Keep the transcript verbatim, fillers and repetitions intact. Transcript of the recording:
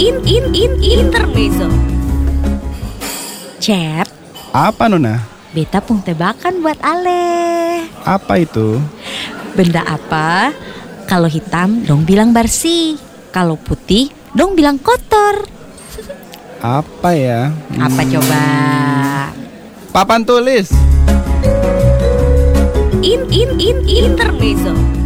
in in in intermezzo. Cep, Apa Nona? beta pung tebakan buat Ale. Apa itu? Benda apa? Kalau hitam dong bilang bersih, kalau putih dong bilang kotor. Apa ya? Apa Hmm, coba? Papan tulis. In in in intermezzo.